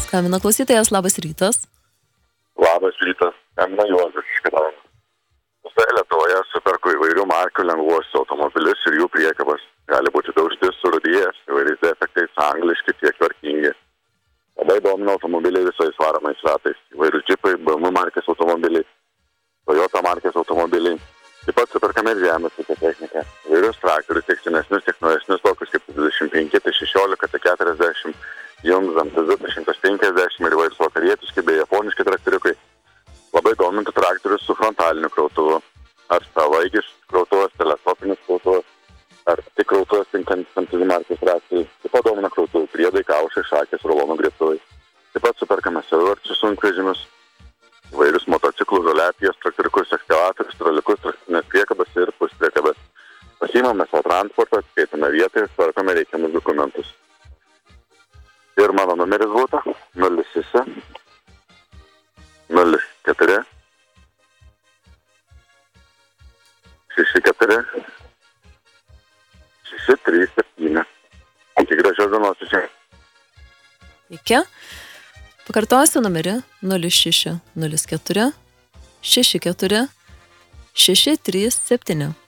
Skambina klausytojas, labas rytas. Labas rytas, skambina Juozas iš Kėdainių. Visoje Lietuvoje superku įvairių markių lengvuosius automobilius ir jų priekabas. Gali būti daužtis, surūdijęs, įvairiais defektais, angliški, tiek tvarkingi. Labai domina automobiliai visais varomais ratais. Įvairių džipai, BMW markės automobiliai, Toyota markės automobiliai. Taip pat superkame ir žemės ūkio techniką. Įvairius traktorius, tiek senesnius, tiek naujesnius, tokius kaip 25, 16, 40, jums MTZ 150 ir įvairius vakarietiški bei japoniški traktoriukai. Labai domintų traktorius su frontaliniu krautuvu. Ar savaigis krautuvas, teleskopinis krautuvas, ar tik krautuvas tinkantis markės traktoriui. Taip pat domina krautuvų priedai, kaušai, šakės, rulonų griebtuvai. Taip pat superkame savivarčius sunkvežimius, įvairius motociklus, žoliapijas, traktoriukus, ekskavatorius, troliukus, traktinės priekabas ir puspriekabas. Pasiimame savo transportą, skaitome vietą ir tvarkome reikiamus dokumentus. Ir mano numeris būtų 06 04 64 637. Iki gražios dienos visiems. Iki. Pakartosiu numerį 06 04 64 637.